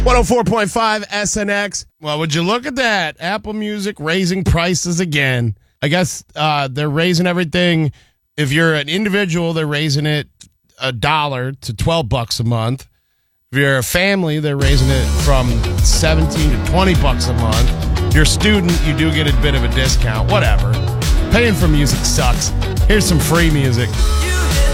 104.5 SNX. Well, would you look at that? Apple Music raising prices again. I guess they're raising everything. If you're an individual, they're raising it $1 to $12 a month. If you're a family, they're raising it from $17 to $20 a month. If you're a student, you do get a bit of a discount. Whatever. Paying for music sucks. Here's some free music.